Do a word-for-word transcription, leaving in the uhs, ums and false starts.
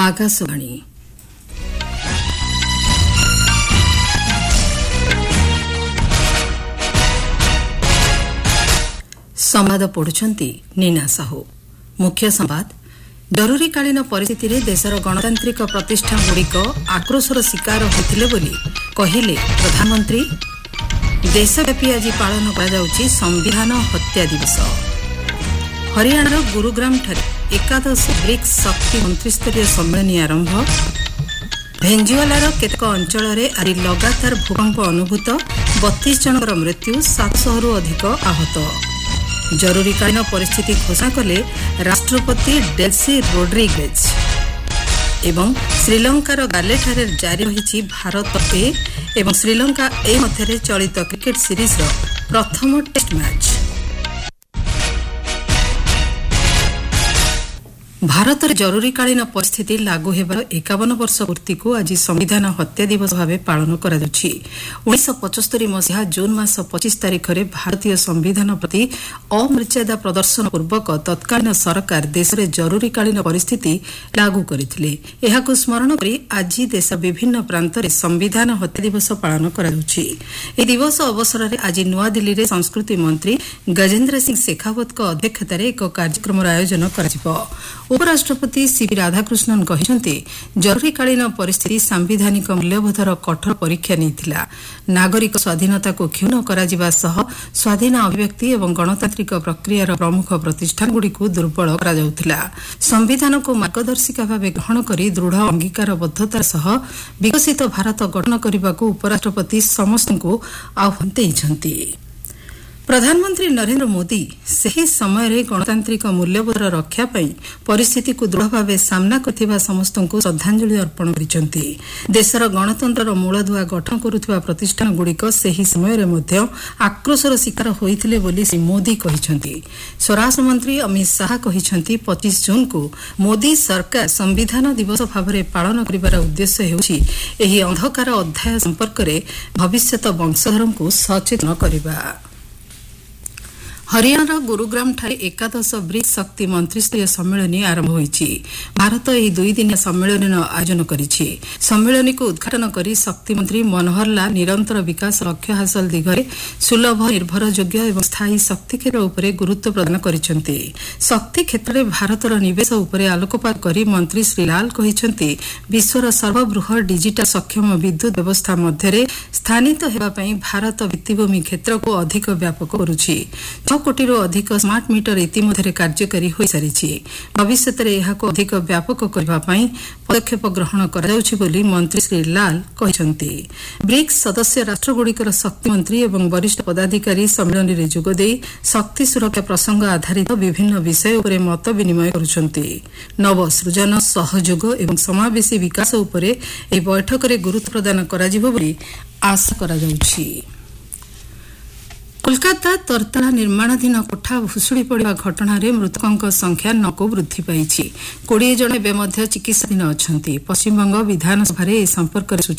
आकाशवाणी संवाद पढ़ुछंती नीना साहू। मुख्य संवाद जरूरीकालीन परिस्थिति में देशर गणतांत्रिक प्रतिष्ठान गुड़िक आक्रोशर शिकार होते बोली कहिले प्रधानमंत्री। देशव्यापी आज पालन कर संविधान हत्या दिवस। हरियाणार गुरुग्राम ठारे एकादश ब्रिक्स शक्ति मंत्रिस्तरीय सम्मेलन आरंभ। भेंजुआलार केतक अंचल आज लगातार भूकंप अनुभूत। बत्तीस जनकर मृत्यु, सात सौ रु अधिक आहत। जरूरीकालीन परिस्थिति घोषणा कले राष्ट्रपति डेल्सी रोड्रिगेज। एवं श्रीलंकार गालेठारे जारी रही भारत ए एवं श्रीलंका ए मध्य चलित क्रिकेट सीरीज प्रथम टेस्ट मैच। भारत में जरूरीकालीन परिस्थिति लागू होबार एकावन वर्ष पूर्ति को आज संविधान हत्या दिवस भाव पालन कर उन्नीस पचस्तरी मसीहा जून मास पच्चीस तारिख में भारतीय संविधान प्रति अमर्यादा प्रदर्शन पूर्वक तत्कालीन सरकार देश में जरूरीकालीन परिस्थिति लागू करथिले। एहाकु स्मरण करी आज देश विभिन्न प्रांत में संविधान हत्या दिवस पालन कर दिवस अवसर में आज नवा दिल्ली में संस्कृति मंत्री गजेंद्र सिंह शेखावत अध्यक्षतार एक कार्यक्रम आयोजन कर उपराष्ट्रपति सीपी राधाकृष्णन कहते जरूरीकालीन परिस्थिति सांविधानिक मूल्यबोधर कठोर परीक्षा नहीं। नागरिक स्वाधीनता को क्षुण्ण करा सह स्वाधीन अभिव्यक्ति एवं गणतांत्रिक प्रक्रियार प्रमुख प्रतिष्ठान गुड़िक दुर्बल करा। संविधान को मार्गदर्शिका भाव ग्रहण कर दृढ़ अंगीकारबद्धतार सह विकसित भारत गठन करने को उपराष्ट्रपति समस्त को आह्वान देइछन्ति। प्रधानमंत्री नरेंद्र मोदी सही समय गणतांत्रिक मूल्यबोधर रक्षा पाई परिस्थिति को दृढ़ भाव सामना करथिबा समस्त को श्रद्धांजलि अर्पण करिसेंति। देशर गणतंत्र मूलदुआ गठन करुथिबा प्रतिष्ठान गुड़िक सही समय मध्य आक्रोशर शिकार होइथिले बोली श्री मोदी कहिसेंति। स्वराष्ट्र मंत्री अमित शाह कहिसेंति पच्चीस जून को मोदी सरकार संविधान दिवस भाव में पालन करिबार उद्देश्य हेउछि एही अंधकार अध्याय संपर्क में भविष्यत वंशधर को सचेतन करिबा। हरियाणार गुरुग्राम ठारे एकादश ब्रिक्स शक्ति मंत्रिस्तरीय सम्मेलन आरंभ होईछि। भारत एही दुई दिन सम्मेलन आयोजन करिछि। सम्मेलन को उद्घाटन करी शक्ति मंत्री मनोहर लाल निरंतर विकास लक्ष्य हासिल दिगरे सुलभ निर्भरयोग्य एवं स्थायी शक्ति क्षेत्र उपरे गुरुत्व प्रदान करिसेंति। शक्ति क्षेत्र में भारतर निवेश उपरे आलोकपात करी मंत्री श्री लाल कहिसेंति विश्वर सर्वबृहत डिजिटल सक्षम विद्युत व्यवस्था मध्य स्थानित हेबा पई भारत भित्तिभूमि क्षेत्र को अधिक व्यापक करुछि। कोटी अधिक स्मार्ट मीटर इतिमध्य कार्यकारी हो सारी। भविष्य में यह अधिक व्यापक करने पदक्षेप ग्रहण कर मंत्री श्री लाल कहते। ब्रिक्स सदस्य राष्ट्रगुड़िकर शक्ति मंत्री एवं वरिष्ठ पदाधिकारी सम्मेलन में जोगदे शक्ति सुरक्षा प्रसंग आधारित विभिन्न विषय उपर मत विनिमय करुछन्ति। नव सृजन सहयोग एवं समावेशी विकास उपर एही बैठक में गुरुत्व प्रदान कराजिबो बोली आशा करा जाउछि। कोलकाता तरतला निर्माणाधीन कोठा भुशुड़ी पड़ा घटन मृतकों संख्या नौ को वृद्धि पाई। कोड़े जन एवं चिकित्साधीन अच्छा। पश्चिमबंग विधानसभा ए संपर्क